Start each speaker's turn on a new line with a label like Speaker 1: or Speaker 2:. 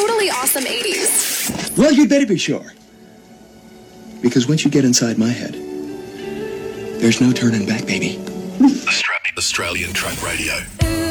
Speaker 1: totally awesome 80s.
Speaker 2: Well, you'd better be sure. Because once you get inside my head, there's no turning back, baby.
Speaker 3: Australian Truck Radio.